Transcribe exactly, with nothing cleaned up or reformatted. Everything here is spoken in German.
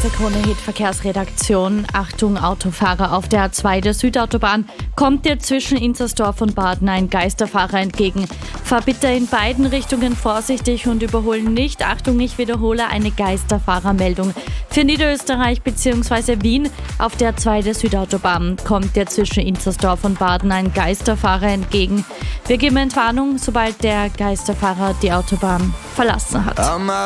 der Krone-Hit-Verkehrsredaktion. Achtung, Autofahrer auf der A zwei der Südautobahn. Kommt dir zwischen Inzersdorf und Baden ein Geisterfahrer entgegen. Fahr bitte in beiden Richtungen vorsichtig und überholen nicht. Achtung, ich wiederhole, eine Geisterfahrermeldung. Für Niederösterreich bzw. Wien auf der A zwei der Südautobahn kommt dir zwischen Inzersdorf und Baden ein Geisterfahrer entgegen. Wir geben Entwarnung, sobald der Geisterfahrer die Autobahn verlassen hat.